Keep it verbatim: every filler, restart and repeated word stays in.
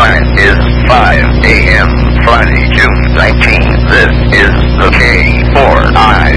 time is five a m Friday, June nineteenth. This is the K four I